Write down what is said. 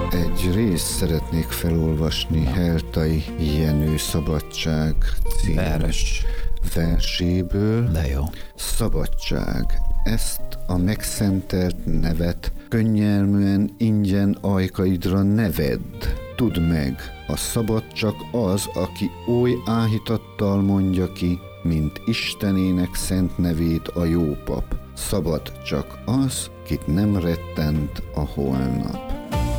Egy részt szeretnék felolvasni Heltai Jenő Szabadság című verséből. De jó. Szabadság. Ezt a megszentelt nevet könnyelműen ingyen ajkaidra ne vedd. Tudd meg, a szabad csak az, aki oly áhítattal mondja ki, mint Istenének szent nevét a jó pap. Szabad csak az, kit nem rettent a holnap.